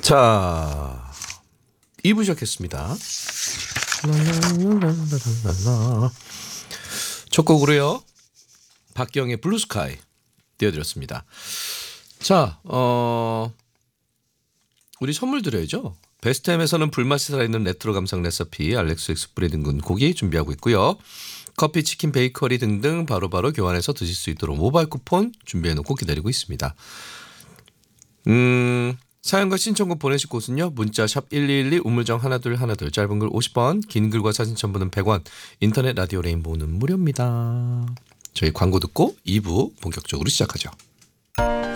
자, 2부 시작했습니다. 첫 곡으로요, 박경의 블루스카이 띄워드렸습니다. 자, 우리 선물 드려야죠. 베스트햄에서는 불맛이 살아있는 레트로 감성 레시피 알렉스 엑스프레 등근 고기 준비하고 있고요. 커피, 치킨, 베이커리 등등 바로바로 교환해서 드실 수 있도록 모바일 쿠폰 준비해놓고 기다리고 있습니다. 사연과 신청곡 보내실 곳은요. 문자 샵 1212 우물정 1212 짧은 글 50원, 긴 글과 사진 첨부는 100원, 인터넷 라디오 레인보우는 무료입니다. 저희 광고 듣고 2부 본격적으로 시작하죠.